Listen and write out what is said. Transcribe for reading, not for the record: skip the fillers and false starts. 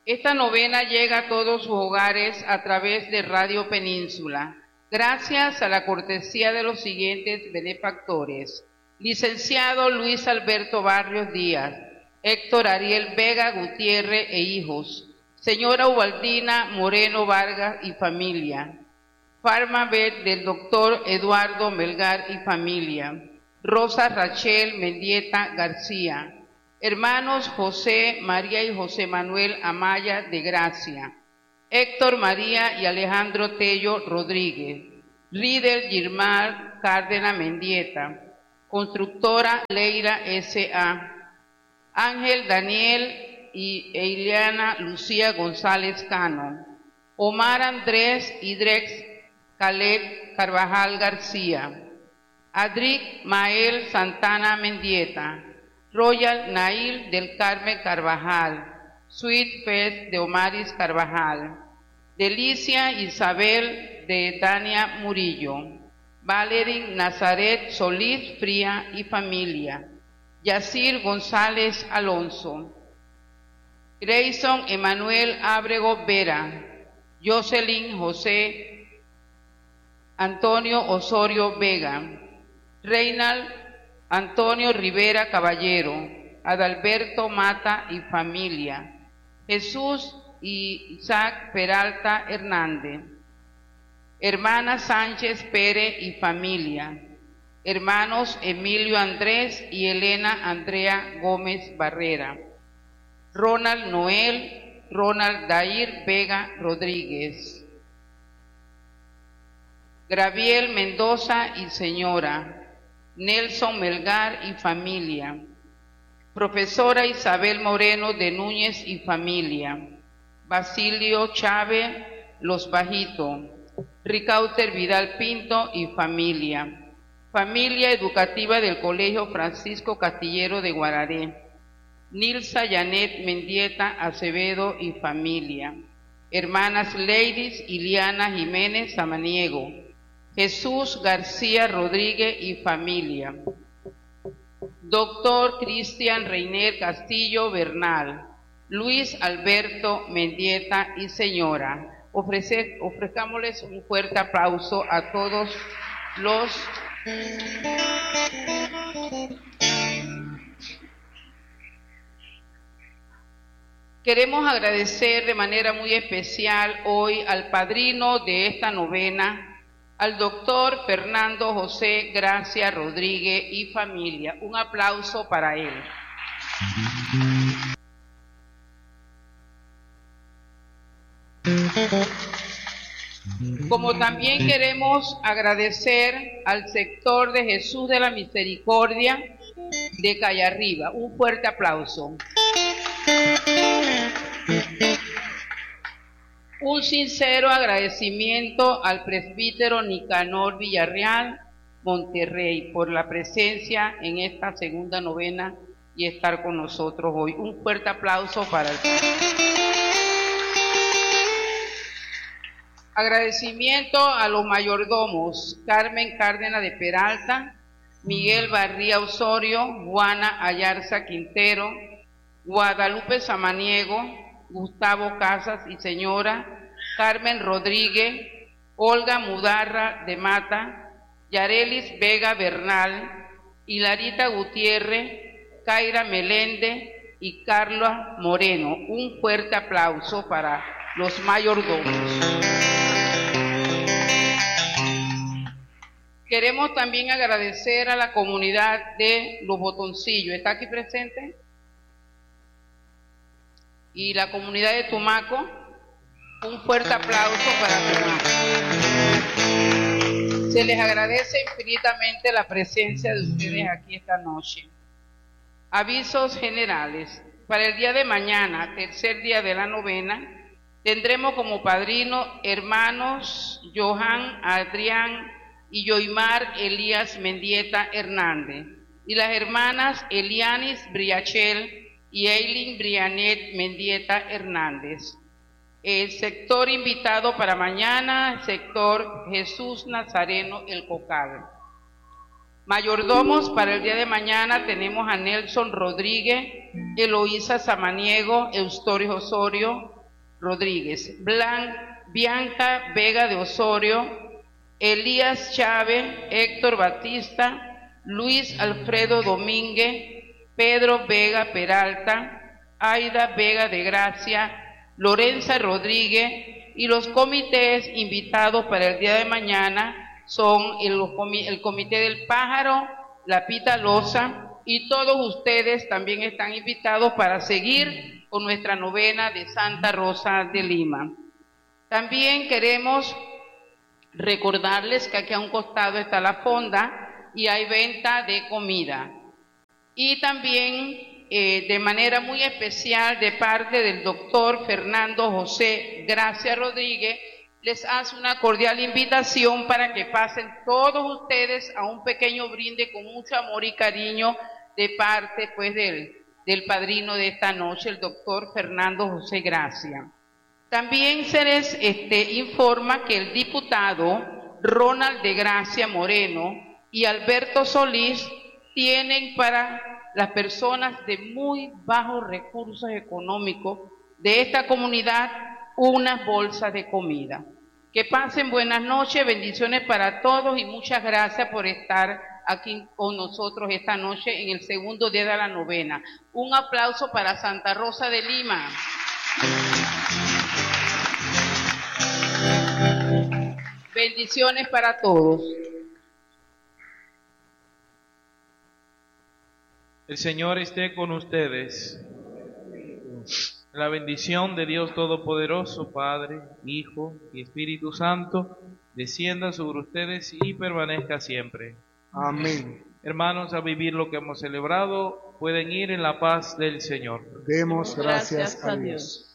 Esta novena llega a todos sus hogares a través de Radio Península, gracias a la cortesía de los siguientes benefactores: licenciado Luis Alberto Barrios Díaz, Héctor Ariel Vega Gutiérrez e hijos, señora Ubaldina Moreno Vargas y familia, Farmabet del doctor Eduardo Melgar y familia, Rosa Rachel Mendieta García, hermanos José María y José Manuel Amaya de Gracia, Héctor María y Alejandro Tello Rodríguez, Ridel Gilmar Cárdenas Mendieta, Constructora Leira S.A., Ángel Daniel y Eliana Lucía González Cano, Omar Andrés y Drex Caleb Carvajal García, Adric Mael Santana Mendieta, Royal Nail del Carmen Carvajal, Sweet Fest de Omaris Carvajal, Delicia Isabel de Dania Murillo, Valerie Nazaret Solís Fría y familia, Yacir González Alonso, Grayson Emanuel Ábrego Vera, Jocelyn José Antonio Osorio Vega, Reinald Antonio Rivera Caballero, Adalberto Mata y familia, Jesús y Isaac Peralta Hernández, hermana Sánchez Pérez y familia, hermanos Emilio Andrés y Elena Andrea Gómez Barrera, Ronald Noel, Ronald Dair Vega Rodríguez, Graviel Mendoza y señora, Nelson Melgar y familia, profesora Isabel Moreno de Núñez y familia, Basilio Chávez Los Bajitos, Ricauter Vidal Pinto y familia, familia educativa del Colegio Francisco Castillero de Guararé, Nilsa Janet Mendieta Acevedo y familia, hermanas Ladies y Liana Jiménez Samaniego, Jesús García Rodríguez y familia, doctor Cristian Reiner Castillo Bernal, Luis Alberto Mendieta y señora. Ofrezcámosles un fuerte aplauso a todos los Queremos agradecer de manera muy especial hoy al padrino de esta novena, al doctor Fernando José Gracia Rodríguez y familia. Un aplauso para él. Como también queremos agradecer al sector de Jesús de la Misericordia de Calle Arriba. Un fuerte aplauso. Un sincero agradecimiento al presbítero Nicanor Villarreal Monterrey por la presencia en esta segunda novena y estar con nosotros hoy. Un fuerte aplauso para el agradecimiento a los mayordomos Carmen Cárdenas de Peralta, Miguel Barría Osorio, Juana Ayarza Quintero, Guadalupe Samaniego, Gustavo Casas y señora, Carmen Rodríguez, Olga Mudarra de Mata, Yarelis Vega Bernal, Hilarita Gutiérrez, Kaira Meléndez y Carla Moreno. Un fuerte aplauso para los mayordomos. Queremos también agradecer a la comunidad de Los Botoncillos. ¿Está aquí presente? Y la comunidad de Tumaco, un fuerte aplauso para Tumaco. Se les agradece infinitamente la presencia de ustedes aquí esta noche. Avisos generales. Para el día de mañana, tercer día de la novena, tendremos como padrino hermanos Johan, Adrián y Yoimar Elías Mendieta Hernández y las hermanas Elianis Briachel y Eileen Brianet Mendieta Hernández. El sector invitado para mañana, sector Jesús Nazareno El Cocal. Mayordomos para el día de mañana tenemos a Nelson Rodríguez, Eloísa Samaniego, Eustorio Osorio Rodríguez, Bianca Vega de Osorio, Elías Chávez, Héctor Batista, Luis Alfredo Domínguez, Pedro Vega Peralta, Aida Vega de Gracia, Lorenza Rodríguez, y los comités invitados para el día de mañana son el Comité del Pájaro, la Pita Loza, y todos ustedes también están invitados para seguir con nuestra novena de Santa Rosa de Lima. También queremos recordarles que aquí a un costado está la fonda y hay venta de comida. Y también de manera muy especial de parte del doctor Fernando José Gracia Rodríguez, les hace una cordial invitación para que pasen todos ustedes a un pequeño brinde con mucho amor y cariño de parte pues del padrino de esta noche, el doctor Fernando José Gracia. También se les informa que el diputado Ronald de Gracia Moreno y Alberto Solís tienen para las personas de muy bajos recursos económicos de esta comunidad unas bolsas de comida. Que pasen buenas noches, bendiciones para todos y muchas gracias por estar aquí con nosotros esta noche en el segundo día de la novena. Un aplauso para Santa Rosa de Lima. Bendiciones para todos. El Señor esté con ustedes. La bendición de Dios Todopoderoso, Padre, Hijo y Espíritu Santo, descienda sobre ustedes y permanezca siempre. Amén. Hermanos, a vivir lo que hemos celebrado, pueden ir en la paz del Señor. Demos gracias a Dios.